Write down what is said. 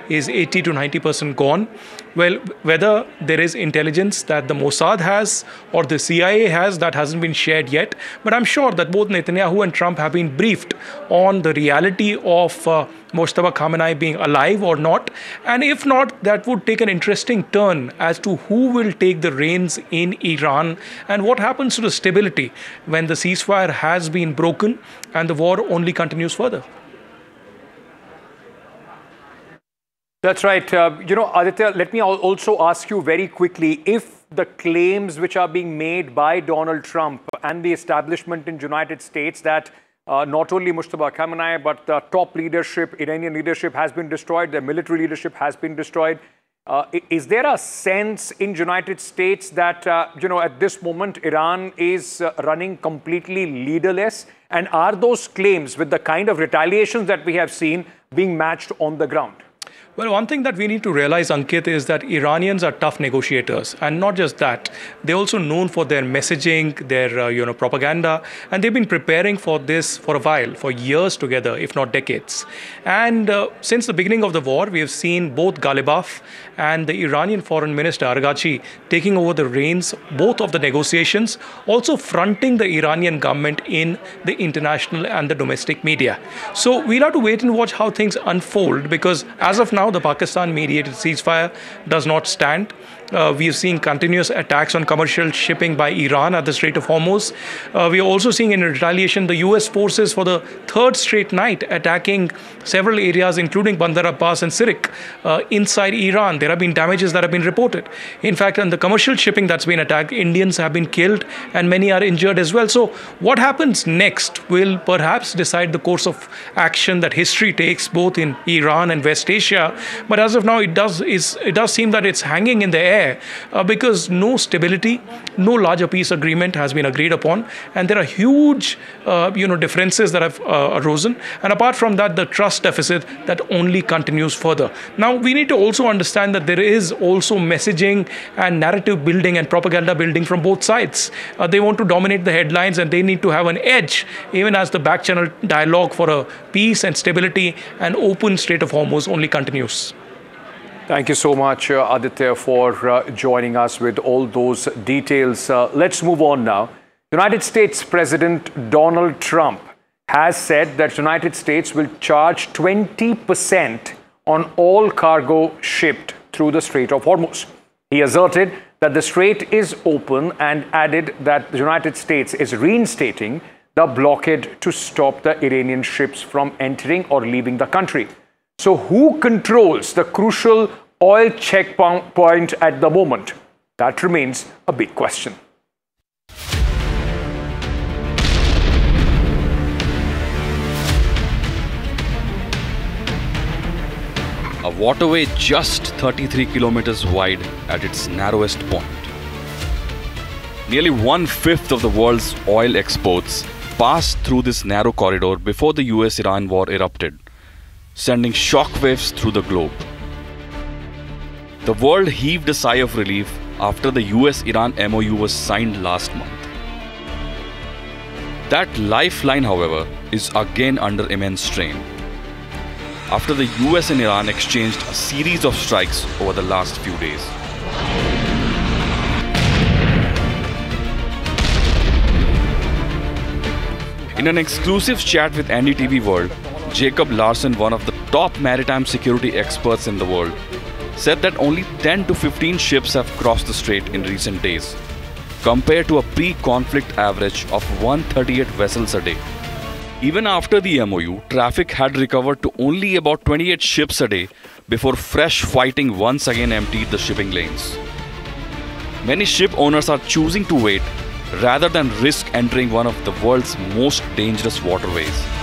is 80 to 90% gone. Well, whether there is intelligence that the Mossad has or the CIA has, that hasn't been shared yet. But I'm sure that both Netanyahu and Trump have been briefed on the reality of Mojtaba Khamenei being alive or not. And if not, that would take an interesting turn as to who will take the reins in Iran and what happens to the stability when the ceasefire has been broken and the war only continues further. That's right. Aditya, let me also ask you very quickly, if the claims which are being made by Donald Trump and the establishment in the United States that not only Mojtaba Khamenei, but the top leadership, Iranian leadership has been destroyed, their military leadership has been destroyed, is there a sense in the United States that, at this moment, Iran is running completely leaderless? And are those claims, with the kind of retaliations that we have seen, being matched on the ground? Well, one thing that we need to realize, Ankit, is that Iranians are tough negotiators. And not just that, they're also known for their messaging, their propaganda. And they've been preparing for this for a while, for years together, if not decades. And since the beginning of the war, we have seen both Ghalibaf and the Iranian Foreign Minister, Araghchi, taking over the reins, both of the negotiations, also fronting the Iranian government in the international and the domestic media. So we'll have to wait and watch how things unfold, because as of now, the Pakistan-mediated ceasefire does not stand. We are seeing continuous attacks on commercial shipping by Iran at the Strait of Hormuz. We are also seeing in retaliation the US forces for the third straight night attacking several areas, including Bandar Abbas and Sirik, inside Iran. There have been damages that have been reported. In fact, on the commercial shipping that's been attacked, Indians have been killed and many are injured as well. So what happens next will perhaps decide the course of action that history takes both in Iran and West Asia. But as of now, it does seem that it's hanging in the air. Because no stability, no larger peace agreement has been agreed upon, and there are huge, differences that have arisen. And apart from that, the trust deficit that only continues further. Now, we need to also understand that there is also messaging and narrative building and propaganda building from both sides. They want to dominate the headlines, and they need to have an edge, even as the back-channel dialogue for a peace and stability and open Strait of Hormuz only continues. Thank you so much, Aditya, for joining us with all those details. Let's move on now. United States President Donald Trump has said that United States will charge 20% on all cargo shipped through the Strait of Hormuz. He asserted that the strait is open and added that the United States is reinstating the blockade to stop the Iranian ships from entering or leaving the country. So who controls the crucial oil checkpoint at the moment? That remains a big question. A waterway just 33 kilometers wide at its narrowest point. Nearly 1/5 of the world's oil exports passed through this narrow corridor before the US-Iran war erupted, sending shockwaves through the globe. The world heaved a sigh of relief after the US-Iran MOU was signed last month. That lifeline, however, is again under immense strain, after the US and Iran exchanged a series of strikes over the last few days. In an exclusive chat with NDTV World, Jacob Larson, one of the top maritime security experts in the world, said that only 10 to 15 ships have crossed the strait in recent days, compared to a pre-conflict average of 138 vessels a day. Even after the MOU, traffic had recovered to only about 28 ships a day before fresh fighting once again emptied the shipping lanes. Many ship owners are choosing to wait rather than risk entering one of the world's most dangerous waterways.